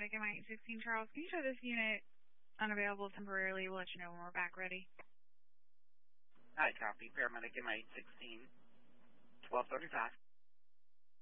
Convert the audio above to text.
paramedic MI-816 Charles. Can you show this unit unavailable temporarily? We'll let you know when we're back ready. Hi, copy. Paramedic MI-816, 1235.